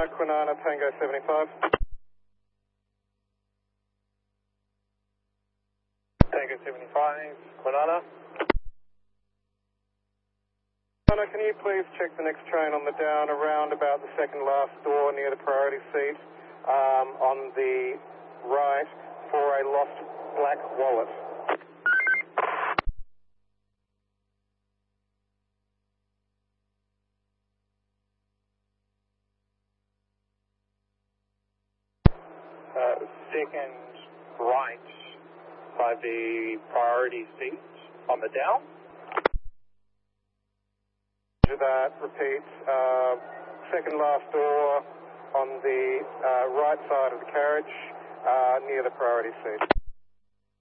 Quinana, Tango 75. Tango 75, Quinana. Quinana, can you please check the next train on the down around about the second last door near the priority seat on the right for a lost black wallet? Second right by the priority seat on the down. That repeats, second last door on the right side of the carriage near the priority seat.